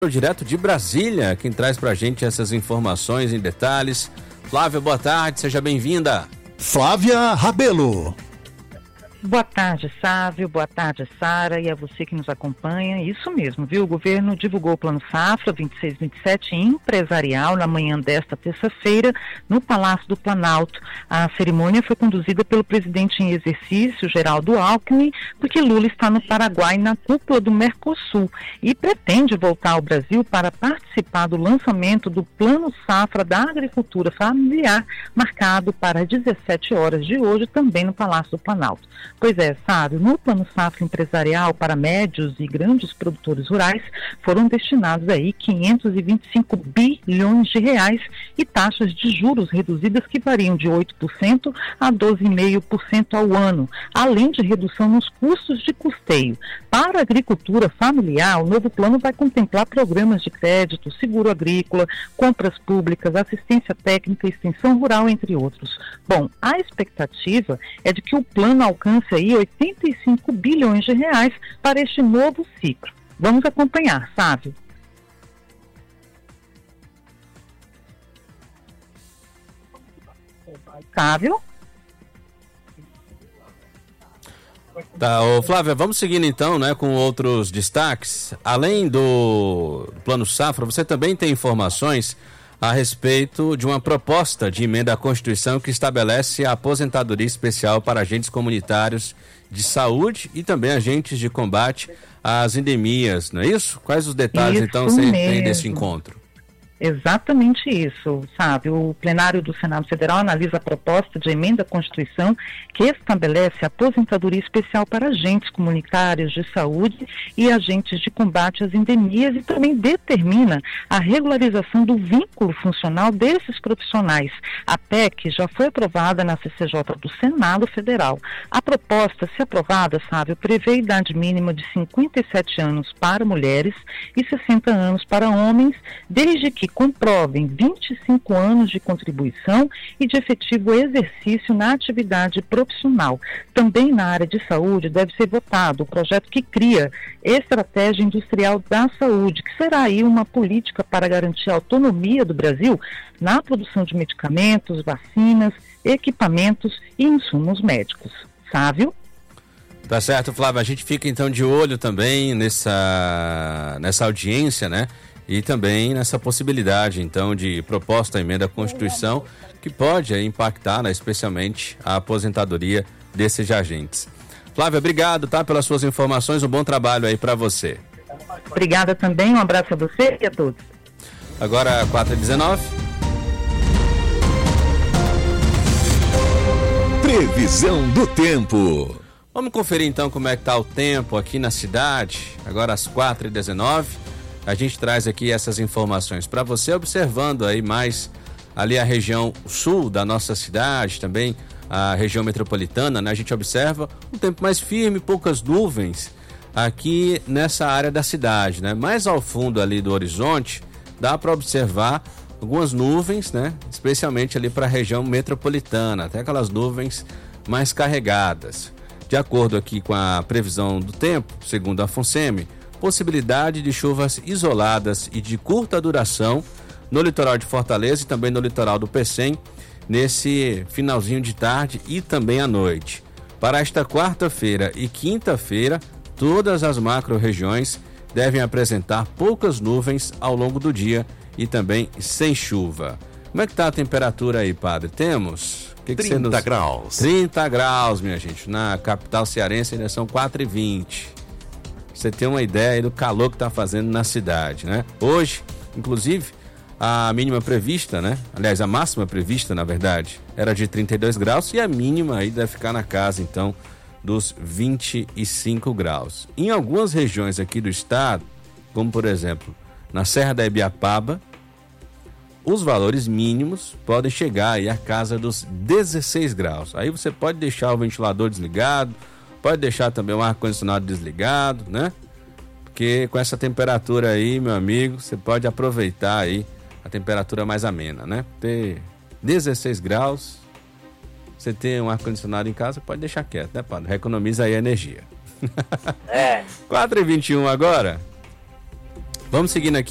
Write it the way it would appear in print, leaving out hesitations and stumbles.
Direto de Brasília, quem traz pra gente essas informações em detalhes. Flávia, boa tarde, seja bem-vinda. Flávia Rabelo. Boa tarde, Sávio, boa tarde, Sara, e a você que nos acompanha. Isso mesmo, viu? O governo divulgou o Plano Safra 26-27 empresarial na manhã desta terça-feira no Palácio do Planalto. A cerimônia foi conduzida pelo presidente em exercício, Geraldo Alckmin, porque Lula está no Paraguai na cúpula do Mercosul e pretende voltar ao Brasil para participar do lançamento do Plano Safra da Agricultura Familiar, marcado para 17 horas de hoje, também no Palácio do Planalto. Pois é, Sábio, no Plano Safra Empresarial para médios e grandes produtores rurais foram destinados aí 525 bilhões de reais e taxas de juros reduzidas que variam de 8% a 12,5% ao ano, além de redução nos custos de custeio. Para a agricultura familiar, o novo plano vai contemplar programas de crédito, seguro agrícola, compras públicas, assistência técnica, extensão rural, entre outros. Bom, a expectativa é de que o plano alcance aí 85 bilhões de reais para este novo ciclo. Vamos acompanhar, Sávio. Sávio? Tá, Flávia, vamos seguindo então, né, com outros destaques. Além do Plano Safra, você também tem informações a respeito de uma proposta de emenda à Constituição que estabelece a aposentadoria especial para agentes comunitários de saúde e também agentes de combate às endemias, não é isso? Quais os detalhes, isso então, você mesmo. tem desse encontro? Exatamente isso, sabe? O plenário do Senado Federal analisa a proposta de emenda à Constituição que estabelece a aposentadoria especial para agentes comunitários de saúde e agentes de combate às endemias e também determina a regularização do vínculo funcional desses profissionais. A PEC já foi aprovada na CCJ do Senado Federal. A proposta, se aprovada, sabe, prevê idade mínima de 57 anos para mulheres e 60 anos para homens, desde que comprovem 25 anos de contribuição e de efetivo exercício na atividade profissional. Também na área de saúde deve ser votado o projeto que cria Estratégia Industrial da Saúde, que será aí uma política para garantir a autonomia do Brasil na produção de medicamentos, vacinas, equipamentos e insumos médicos. Sávio? Tá certo, Flávia, a gente fica então de olho também nessa audiência, né? E também nessa possibilidade, então, de proposta à emenda à Constituição que pode impactar, né, especialmente a aposentadoria desses agentes. Flávia, obrigado, tá, pelas suas informações, um bom trabalho aí para você. Obrigada também, um abraço a você e a todos. Agora, 4h19. Previsão do tempo. Vamos conferir então como é que tá o tempo aqui na cidade, agora às 4h19. A gente traz aqui essas informações para você, observando aí mais ali a região sul da nossa cidade, também a região metropolitana, né? A gente observa um tempo mais firme, poucas nuvens aqui nessa área da cidade, né? Mais ao fundo ali do horizonte, dá para observar algumas nuvens, né? Especialmente ali para a região metropolitana, até aquelas nuvens mais carregadas. De acordo aqui com a previsão do tempo, segundo a FUNSEMI, possibilidade de chuvas isoladas e de curta duração no litoral de Fortaleza e também no litoral do Pecém, nesse finalzinho de tarde e também à noite. Para esta quarta-feira e quinta-feira, todas as macro-regiões devem apresentar poucas nuvens ao longo do dia e também sem chuva. Como é que está a temperatura aí, padre? Temos... 30 graus. 30 graus, minha gente. Na capital cearense ainda são 4h20. Você tem uma ideia aí do calor que está fazendo na cidade, né? Hoje, inclusive, a mínima prevista, né? Aliás, a máxima prevista, na verdade, era de 32 graus e a mínima aí deve ficar na casa, então, dos 25 graus. Em algumas regiões aqui do estado, como por exemplo, na Serra da Ibiapaba, os valores mínimos podem chegar aí à casa dos 16 graus. Aí você pode deixar o ventilador desligado, pode deixar também o ar-condicionado desligado, né? Porque com essa temperatura aí, meu amigo, você pode aproveitar aí a temperatura mais amena, né? Ter 16 graus, você tem um ar-condicionado em casa, pode deixar quieto, né, padre? Economiza aí a energia. 4h21 agora. Vamos seguindo aqui.